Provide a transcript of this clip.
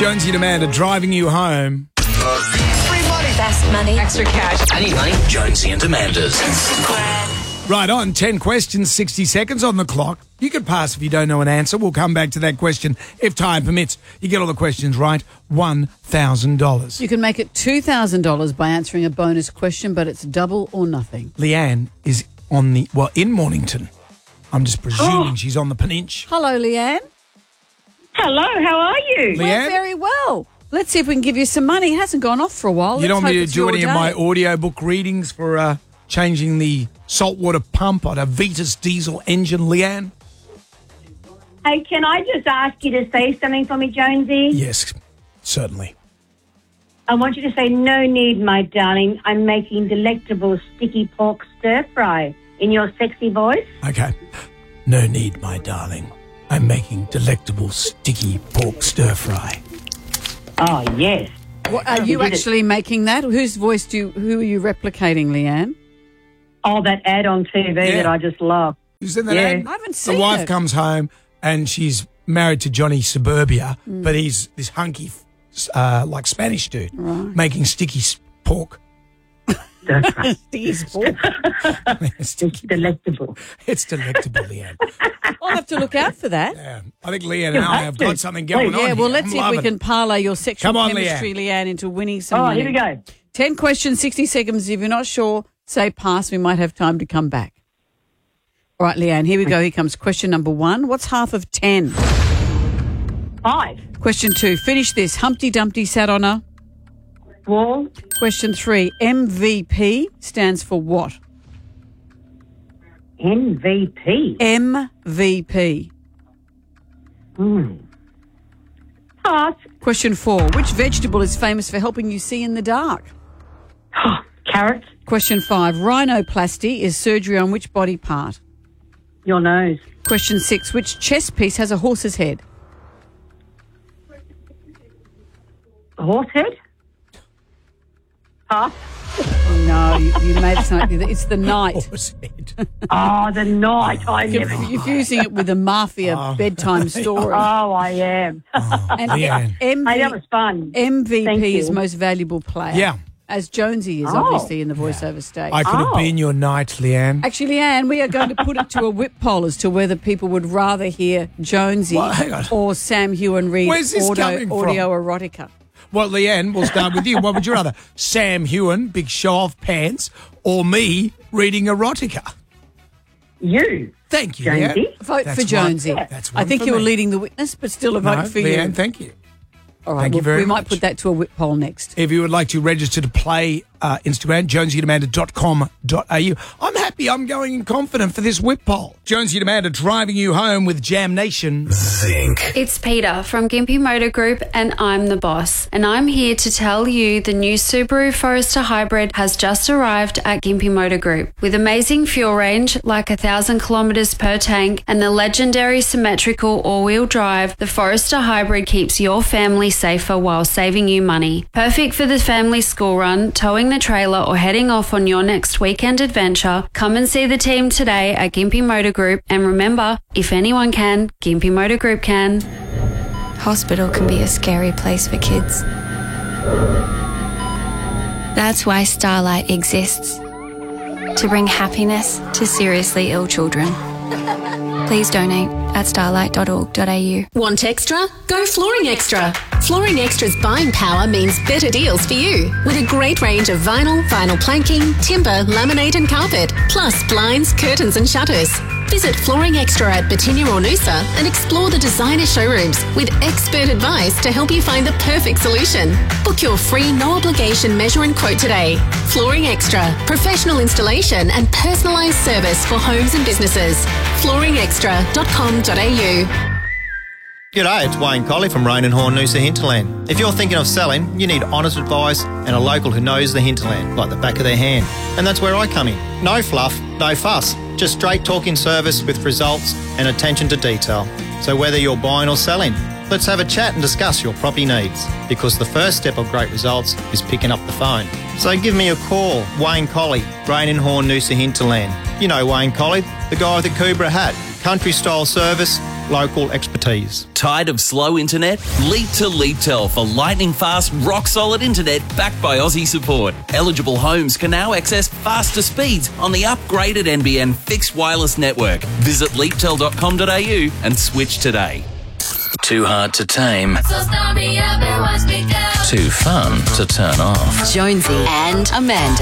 Jonesy and Amanda driving you home. Fast money. Extra cash. I need money. Jonesy and Amanda's. Right on, 10 questions, 60 seconds on the clock. You could pass if you don't know an answer. We'll come back to that question if time permits. You get all the questions right, $1,000. You can make it $2,000 by answering a bonus question, but it's double or nothing. Leanne is in Mornington. I'm just presuming she's on the Peninsula. Hello, Leanne. Hello, how are you? We're Leanne? very well. Let's see if we can give you some money. It hasn't gone off for a while. You don't want Let's me hope to it's do your any of day. my audiobook readings for changing the saltwater pump on a Vitas diesel engine, Leanne? Hey, can I just ask you to say something for me, Jonesy? Yes, certainly. I want you to say, no need, my darling. I'm making delectable sticky pork stir fry in your sexy voice. Okay. No need, my darling. I'm making delectable sticky pork stir fry. Oh, yes. What, are you actually making that? Whose voice who are you replicating, Leanne? Oh, that ad on TV that I just love. You seen that Yeah. ad? I haven't seen The wife it. comes home and she's married to Johnny Suburbia, but he's this hunky, like Spanish dude, making sticky pork. Stir fry. These It's delectable. It's delectable, Leanne. I'll have to look out for that. Yeah. I think Leanne and I have got something going on. Yeah, well, here. let's I'm see if we loving can it. parlay your sexual Come on, chemistry, Leanne, into winning some Oh, money. here we go. 10 questions, 60 seconds. If you're not sure, say pass. We might have time to come back. All right, Leanne, here we go. Here comes question number 1. What's half of 10? 5. Question 2. Finish this. Humpty Dumpty sat on a... Wall. Question 3. MVP stands for what? MVP. MVP. Pass. Question 4. Which vegetable is famous for helping you see in the dark? Carrots. Question 5. Rhinoplasty is surgery on which body part? Your nose. Question 6. Which chess piece has a horse's head? Horse head. Pass. No, you made it sound like it's the knight. Horse head. Oh, the night. I You're never. confusing it with a mafia bedtime story. Oh, I am. And Leanne. Hey, that was fun. Thank MVP you. is most valuable player. Yeah. As Jonesy is, Oh. obviously, in the voiceover stage. I could have Oh. been your knight, Leanne. Actually, Leanne, we are going to put it to a whip poll as to whether people would rather hear Jonesy Well, hang on. or Sam Hewen read Where's this coming from? audio erotica. Well, Leanne, we'll start with you. What would you rather? Sam Hewen, big show-off pants, or me reading erotica? You. Thank you, Jonesy. Leanne. Vote That's for one- Jonesy. That's I one think for you were me. leading the witness, but still a vote No, for Leanne, you. thank you. All right, Thank you very we might much. put that to a whip poll next. If you would like to register to play Instagram, jonesyandamanda.com.au. I'm happy I'm going confident for this whip poll. Jonesy and Amanda driving you home with Jam Nation. Zinc. It's Peter from Gympie Motor Group and I'm the boss. And I'm here to tell you the new Subaru Forester Hybrid has just arrived at Gympie Motor Group. With amazing fuel range, like 1,000 kilometres per tank, and the legendary symmetrical all-wheel drive, the Forester Hybrid keeps your family safer while saving you money. Perfect for the family school run, towing the trailer or heading off on your next weekend adventure. Come and see the team today at Gympie Motor Group, and remember, if anyone can, Gympie Motor Group can. Hospital can be a scary place for kids. That's why Starlight exists. To bring happiness to seriously ill children. Please donate at starlight.org.au. Want extra? Go Flooring Extra. Flooring Extra's buying power means better deals for you. With a great range of vinyl planking, timber, laminate and carpet, plus blinds, curtains and shutters. Visit Flooring Extra at Batinia or Noosa and explore the designer showrooms with expert advice to help you find the perfect solution. Book your free no-obligation measure and quote today. Flooring Extra. Professional installation and personalised service for homes and businesses. flooringextra.com.au. G'day, it's Wayne Colley from Rain and Horn Noosa Hinterland. If you're thinking of selling, you need honest advice and a local who knows the hinterland like the back of their hand. And that's where I come in. No fluff, no fuss, just straight talking service with results and attention to detail. So whether you're buying or selling, let's have a chat and discuss your property needs, because the first step of great results is picking up the phone. So give me a call, Wayne Colley, Rain and Horn Noosa Hinterland. You know Wayne Colley, the guy with the Cobra hat, country style service, local expertise. Tired of slow internet? Leap to LeapTel for lightning-fast, rock-solid internet backed by Aussie support. Eligible homes can now access faster speeds on the upgraded NBN fixed wireless network. Visit leaptel.com.au and switch today. Too hard to tame. Too fun to turn off. Jonesy and Amanda.